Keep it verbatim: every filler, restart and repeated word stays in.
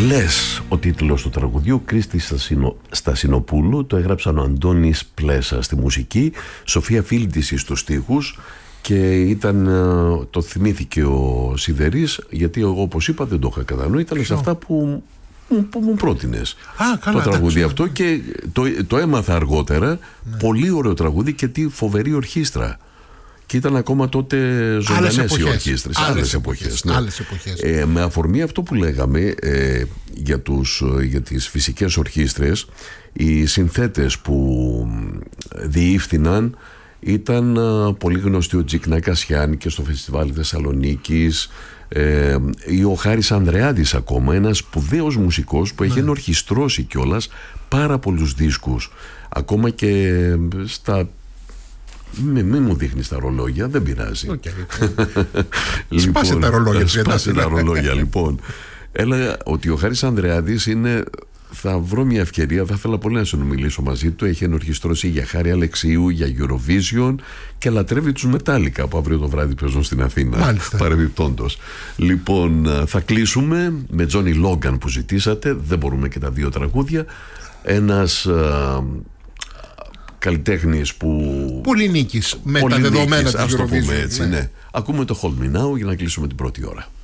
Λες, ο τίτλος του τραγουδιού. Κρίστη Στασινοπούλου. Το έγραψαν ο Αντώνης Πλέσα στη μουσική, Σοφία Φίλντηση στους στίχους. Και ήταν, το θυμήθηκε ο Σιδερής, γιατί εγώ, όπως είπα, δεν το είχα κατανοήσει. Ήταν σε αυτά που, που μου πρότεινες. Α, καλά, το τραγούδι εντάξει. αυτό, και το, το έμαθα αργότερα. Ναι. Πολύ ωραίο τραγούδι, και τι φοβερή ορχήστρα. Και ήταν ακόμα τότε ζωντανές οι ορχήστρες. Άλλες, άλλες εποχές, εποχές, ναι. άλλες εποχές. Ε, με αφορμή αυτό που λέγαμε ε, για, τους, για τις φυσικές ορχήστρες, οι συνθέτες που διήφθηναν ήταν α, πολύ γνωστοί, ο Τζικ Νακασιάν και στο Φεστιβάλ Θεσσαλονίκης, ε, ή ο Χάρης Ανδρεάδης, ακόμα ένας σπουδαίος μουσικός που έχει ναι. ενορχιστρώσει κιόλας πάρα πολλούς δίσκους, ακόμα και στα... Μην μη μου δείχνεις τα ρολόγια, δεν πειράζει. Okay. Λοιπόν, σπάσε τα ρολόγια. Σπάσε τα ρολόγια, λοιπόν. Έλεγα ότι ο Χάρης Ανδρεάδης είναι... Θα βρω μια ευκαιρία, θα ήθελα πολύ να συνομιλήσω μαζί του. Έχει ενορχιστρώσει για Χάρη Αλεξίου, για Eurovision, και λατρεύει τους Μετάλλικα που αύριο το βράδυ παίζουν στην Αθήνα. Παρεμπιπτόντως. Λοιπόν, θα κλείσουμε με Τζόνι Λόγκαν που ζητήσατε. Δεν μπορούμε και τα δύο τραγούδια. Ένας α, καλλιτέχνης που... Πολύ νίκης με τα δεδομένα της Eurovision. Έτσι, ναι. Ναι. Ακούμε το Hold Me Now για να κλείσουμε την πρώτη ώρα.